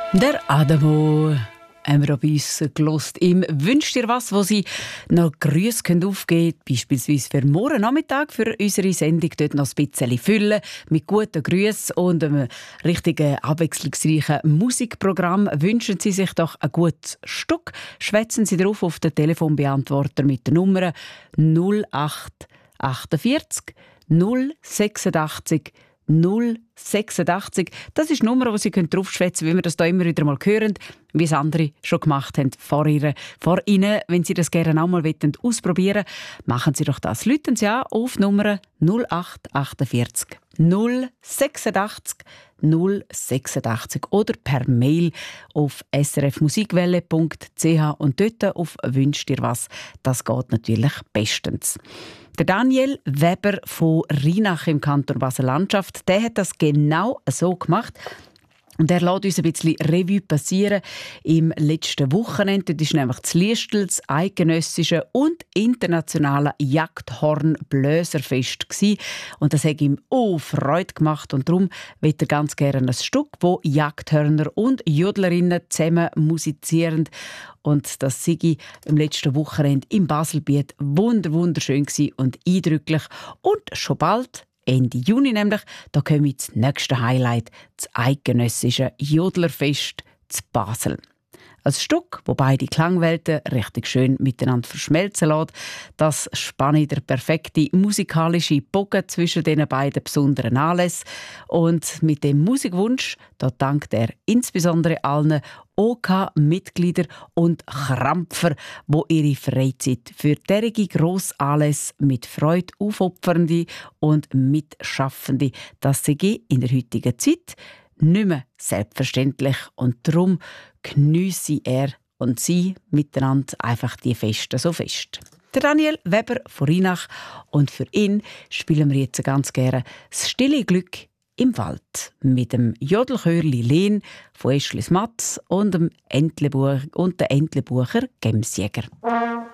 Der Adamo haben wir bei uns gehört. Ihm wünscht ihr was, wo Sie noch Grüße aufgeben können, beispielsweise für morgen Nachmittag, für unsere Sendung dort noch ein bisschen füllen, mit guten Grüßen und einem richtigen, abwechslungsreichen Musikprogramm. Wünschen Sie sich doch ein gutes Stück. Schwätzen Sie drauf auf den Telefonbeantworter mit der Nummer 0848 086 086. Das ist die Nummer, die Sie draufschwätzen können, wie wir das hier immer wieder mal hören, wie es andere schon gemacht haben vor Ihnen. Wenn Sie das gerne auch mal ausprobieren wollen, machen Sie doch das. Läuten Sie an auf Nummer 0848 086 086 oder per Mail auf srfmusikwelle.ch und dort auf «Wünscht ihr was». Das geht natürlich bestens. Der Daniel Weber von Rheinach im Kanton Basel-Landschaft, der hat das genau so gemacht. Und er lässt uns ein bisschen Revue passieren im letzten Wochenende. Das war nämlich das Liestel, das eidgenössische und internationale Jagdhorn-Blöserfest. Und das hat ihm auch Freude gemacht. Und darum will er ganz gerne ein Stück, wo Jagdhörner und Jodlerinnen zusammen musizieren. Und das sei im letzten Wochenende im Baselbiet wunderschön und eindrücklich. Und schon bald, Ende Juni nämlich, da kommt das nächste Highlight, das eidgenössische Jodlerfest zu Basel. Ein Stück, das beide Klangwelten richtig schön miteinander verschmelzen lässt. Das spanne der perfekte musikalische Bogen zwischen diesen beiden besonderen Anlässen. Und mit dem Musikwunsch, da dankt er insbesondere allen OK-Mitglieder und Krampfer, die ihre Freizeit für derige Grossanlässe mit Freude aufopfernde und mitschaffende, das sei in der heutigen Zeit nicht mehr selbstverständlich. Und darum geniesse er und sie miteinander einfach die Feste so fest. Der Daniel Weber von Rheinach, und für ihn spielen wir jetzt ganz gerne «Das stille Glück im Wald» mit dem Jodelchörli Lehn von Eschlis Matz und dem Entlebucher Gemsjäger.